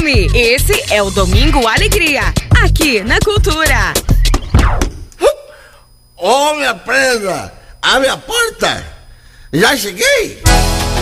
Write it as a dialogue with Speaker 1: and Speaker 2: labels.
Speaker 1: FM. Esse é o Domingo Alegria, aqui na Cultura.
Speaker 2: Ô, minha prenda, abre a porta. Já cheguei.